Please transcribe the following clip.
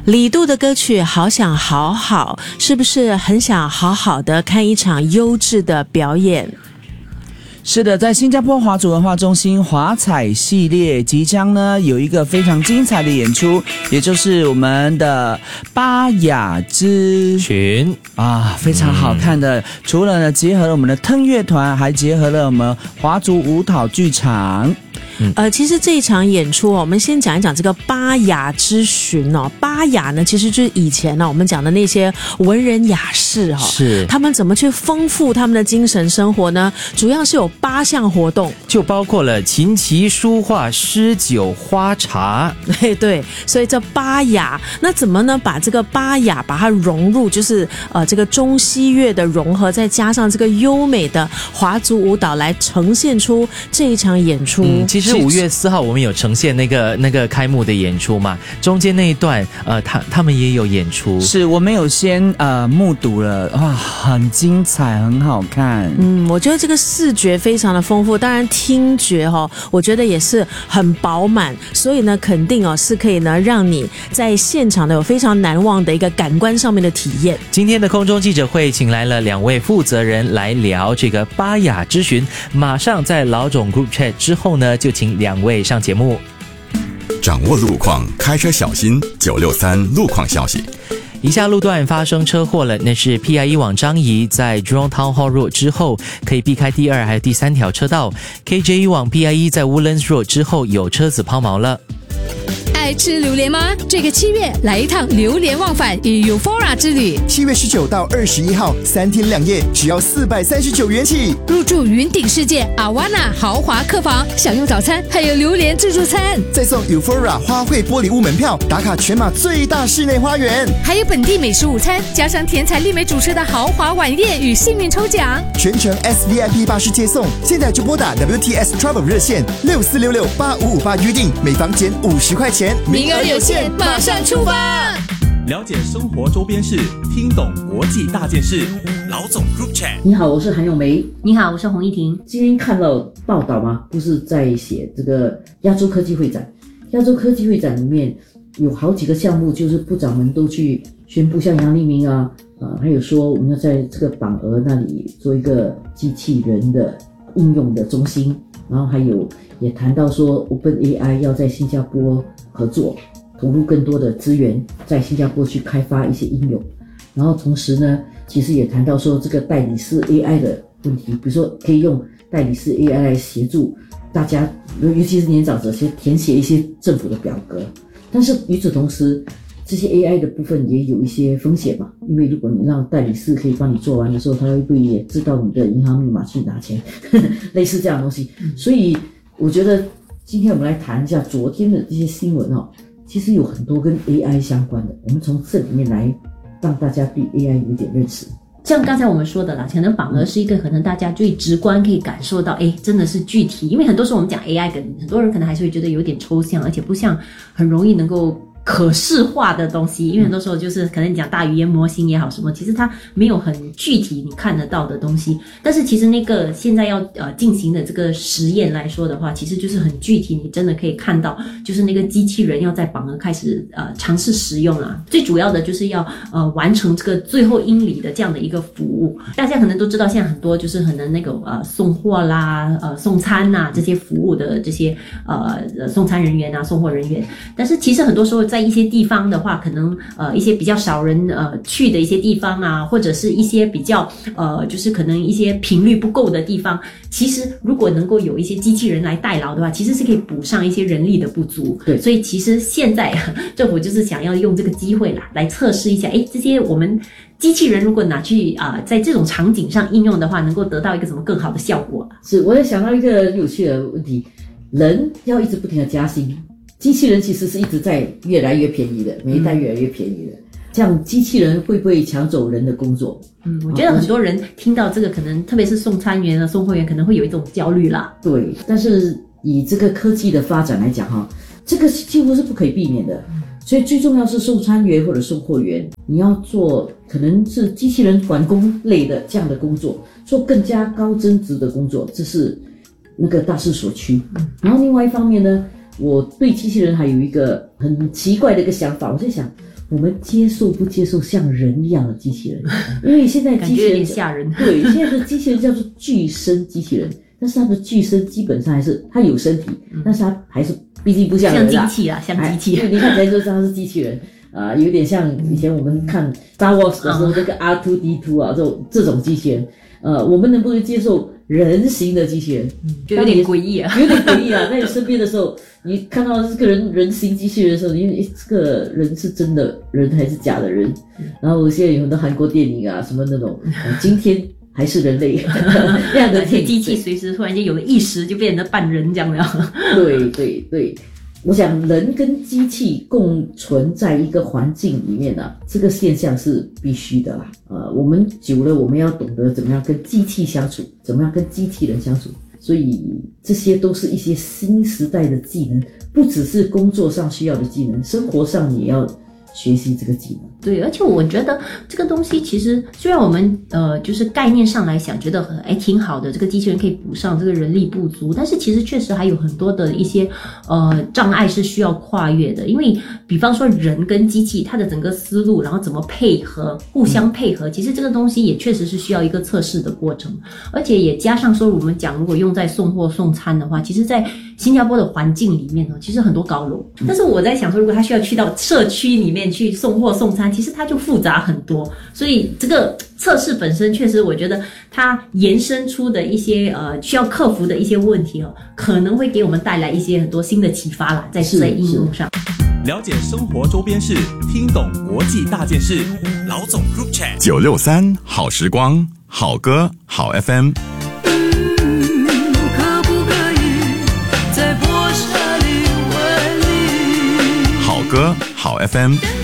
李杜的歌曲《好想好好》，是不是很想好好的看一场优质的表演？ 是的，在新加坡华族文化中心华彩系列即将呢有一个非常精彩的演出，也就是我们的巴雅之群啊，非常好看的。除了呢结合了我们的腾乐团，还结合了我们华族舞蹈剧场。 其实这一场演出我们先讲一讲这个巴雅之巡哦。巴雅呢，其实就是以前呢我们讲的那些文人雅士是他们怎么去丰富他们的精神生活呢？主要是有8项活动， 就包括了琴棋书画诗酒花茶。 对，所以这巴雅，那怎么呢把这个巴雅把它融入，就是这个中西乐的融合，再加上这个优美的华族舞蹈来呈现出这一场演出。 其实5月4号我们有呈现那个开幕的演出嘛，中间那一段他们也有演出。 是我们有先目睹了，哇，很精彩，很好看。 我觉得这个视觉非常的丰富，当然听觉我觉得也是很饱满，所以呢肯定是可以呢让你在现场呢有非常难忘的一个感官上面的体验。 今天的空中记者会请来了2位负责人来聊这个巴雅之巡，马上在老总 Group Chat 之后呢就请2位上节目。 掌握路况，开车小心963路况消息。 以下路段发生车祸了，那是 PIE 往樟宜在 Jurong Town Hall Road 之后可以避开第2还有第3条车道， KJE 往 PIE 在 Woodlands Road 之后有车子抛锚了。 爱吃榴莲吗？这个7月来一趟榴莲忘返与 Euphoria 之旅。 7月19到21号3天2夜，只要439元起。 入住云顶世界 Awana 豪华客房，享用早餐，还有榴莲自助餐， 再送 Euphoria 花卉玻璃屋门票，打卡全马最大室内花园， 还有本地美食午餐，加上甜彩丽美主持的豪华晚宴与幸运抽奖， 全程 SVIP 巴士接送。现在就拨打 WTS Travel 热线64668558预定，每房减50块钱。 名额有限，马上出发！ 了解生活周边事，听懂国际大件事。老总 Group Chat。 你好，我是韩咏梅。 你好，我是洪一婷。 今天看到报道吗？不是在写这个亚洲科技会展。亚洲科技会展里面有好几个项目，就是部长们都去宣布，像杨立明还有说我们要在这个榜鹅那里做一个机器人的应用的中心，然后还有也谈到说 OpenAI 要在新加坡合作，投入更多的资源在新加坡去开发一些应用。然后同时呢，其实也谈到说这个代理式 AI 的问题，比如说可以用代理式 AI 来协助大家，尤其是年长者先填写一些政府的表格。但是与此同时，这些 AI 的部分也有一些风险嘛，因为如果你让代理式可以帮你做完的时候，他会不会也知道你的银行密码去拿钱类似这样的东西。所以我觉得今天我们来谈一下昨天的这些新闻其实有很多跟 AI 相关的，我们从这里面来让大家对 AI 有点认识。 像刚才我们说的啦，可能榜鹅是一个可能大家最直观可以感受到，真的是具体，因为很多时候我们讲 AI， 很多人可能还是会觉得有点抽象，而且不像很容易能够可视化的东西，因为很多时候就是可能你讲大语言模型也好什么，其实它没有很具体你看得到的东西。但是其实那个现在要进行的这个实验来说的话，其实就是很具体，你真的可以看到，就是那个机器人要在榜鹅开始尝试使用啦。最主要的就是要完成这个最后英里的这样的一个服务。大家可能都知道，现在很多就是可能那个送货啦、送餐呐这些服务的这些送餐人员啊、送货人员，但是其实很多时候在一些地方的话，可能一些比较少人去的一些地方啊，或者是一些比较就是可能一些频率不够的地方，其实如果能够有一些机器人来代劳的话，其实是可以补上一些人力的不足。 对， 所以其实现在政府就是想要用这个机会来测试一下，这些我们机器人如果拿去在这种场景上应用的话，能够得到一个什么更好的效果。 是，我也想到一个有趣的问题，人要一直不停的加薪，机器人其实是一直在越来越便宜的，每一代越来越便宜的。这样机器人会不会抢走人的工作？ 我觉得很多人听到这个，可能特别是送餐员啊、送货员，可能会有一种焦虑啦。 对，但是以这个科技的发展来讲这个几乎是不可以避免的。所以最重要是送餐员或者送货员，你要做可能是机器人管工类的这样的工作，做更加高增值的工作，这是那个大势所趋。然后另外一方面呢，我对机器人还有一个很奇怪的一个想法，我在想， 我们接受不接受像人一样的机器人？因为现在机器人感觉有点吓人。 对，现在的机器人叫做具身机器人，但是它的具身基本上还是它有身体，但是它还是毕竟不像人像机器啊，像机器。 你看起来就知道它是机器人。有点像以前我们看 Star Wars 的时候，这个 R2D2 啊，这种机器人，我们能不能接受人形的机器人？ 就有点诡异啊， 有点诡异啊。在你身边的时候，你看到这个人形机器人的时候，你这个人是真的人还是假的人？然后现在有很多韩国电影啊，什么那种，今天还是人类这样的机器随时突然间有了意识，就变成半人这样了。 对。我想人跟机器共存在一个环境里面啊，这个现象是必须的啦。我们久了，我们要懂得怎么样跟机器相处，怎么样跟机器人相处。所以这些都是一些新时代的技能，不只是工作上需要的技能，生活上也要学习这个技能。 对，而且我觉得这个东西其实虽然我们就是概念上来想觉得挺好的，这个机器人可以补上这个人力不足，但是其实确实还有很多的一些障碍是需要跨越的。因为比方说人跟机器它的整个思路，然后怎么配合，互相配合，其实这个东西也确实是需要一个测试的过程。而且也加上说我们讲如果用在送货送餐的话，其实在新加坡的环境里面呢，其实很多高楼，但是我在想说如果他需要去到社区里面去送货送餐，其实它就复杂很多。所以这个测试本身确实我觉得它延伸出的一些需要克服的一些问题可能会给我们带来一些很多新的启发啦，在应用上。 了解生活周边事，听懂国际大件事。老总 Group Chat 963好时光，好歌好 FM。 可不可以在破沙里为你？ 好歌好 FM。